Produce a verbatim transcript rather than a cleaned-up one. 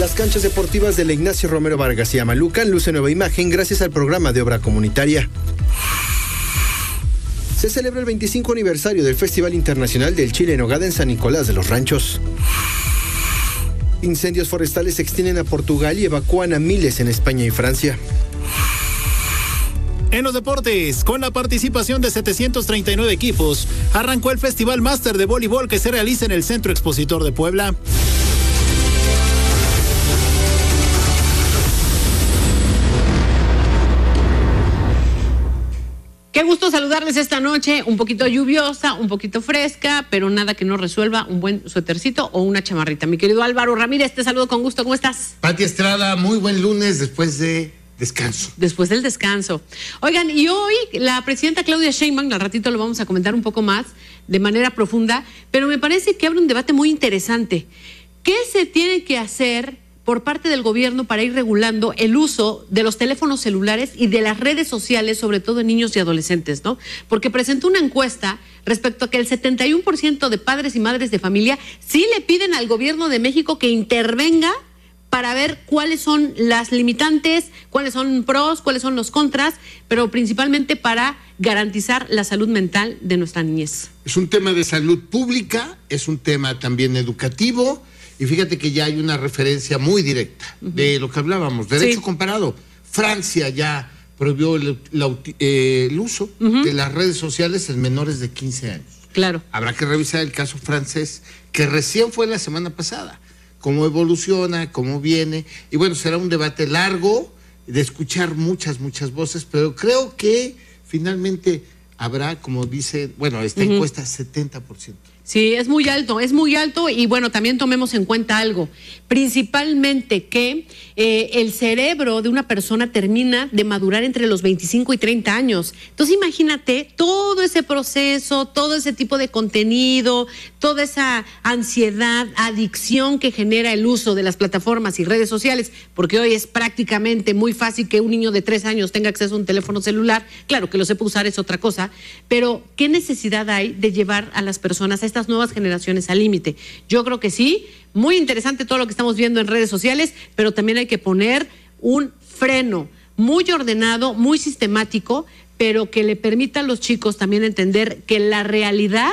Las canchas deportivas de la Ignacio Romero Vargas y Amalucan lucen nueva imagen gracias al programa de obra comunitaria. Se celebra el veinticinco aniversario del Festival Internacional del Chile en Nogada en San Nicolás de los Ranchos. Incendios forestales se extienden a Portugal y evacúan a miles en España y Francia. En los deportes, con la participación de setecientos treinta y nueve equipos, arrancó el Festival Máster de Voleibol que se realiza en el Centro Expositor de Puebla. Qué gusto saludarles esta noche, un poquito lluviosa, un poquito fresca, pero nada que no resuelva un buen suétercito o una chamarrita. Mi querido Álvaro Ramírez, te saludo con gusto, ¿cómo estás? Pati Estrada, muy buen lunes después de descanso. Después del descanso. Oigan, y hoy la presidenta Claudia Sheinbaum, al ratito lo vamos a comentar un poco más, de manera profunda, pero me parece que abre un debate muy interesante. ¿Qué se tiene que hacer por parte del gobierno para ir regulando el uso de los teléfonos celulares y de las redes sociales, sobre todo en niños y adolescentes, ¿no? Porque presentó una encuesta respecto a que el setenta y uno por ciento de padres y madres de familia sí le piden al gobierno de México que intervenga para ver cuáles son las limitantes, cuáles son pros, cuáles son los contras, pero principalmente para garantizar la salud mental de nuestra niñez. Es un tema de salud pública, es un tema también educativo. Y fíjate que ya hay una referencia muy directa uh-huh. de lo que hablábamos, derecho sí. comparado. Francia ya prohibió el, la, eh, el uso uh-huh. de las redes sociales en menores de quince años. Claro. Habrá que revisar el caso francés, que recién fue la semana pasada. Cómo evoluciona, cómo viene. Y bueno, será un debate largo, de escuchar muchas, muchas voces, pero creo que finalmente habrá, como dice, bueno, esta uh-huh. encuesta, setenta por ciento. Sí, es muy alto, es muy alto y bueno, también tomemos en cuenta algo, principalmente que eh, el cerebro de una persona termina de madurar entre los veinticinco y treinta años. Entonces imagínate todo ese proceso, todo ese tipo de contenido, toda esa ansiedad, adicción que genera el uso de las plataformas y redes sociales, porque hoy es prácticamente muy fácil que un niño de tres años tenga acceso a un teléfono celular. Claro que lo sepa usar es otra cosa, pero ¿qué necesidad hay de llevar a las personas a estas nuevas generaciones al límite? Yo creo que sí, muy interesante todo lo que estamos viendo en redes sociales, pero también hay que poner un freno muy ordenado, muy sistemático, pero que le permita a los chicos también entender que la realidad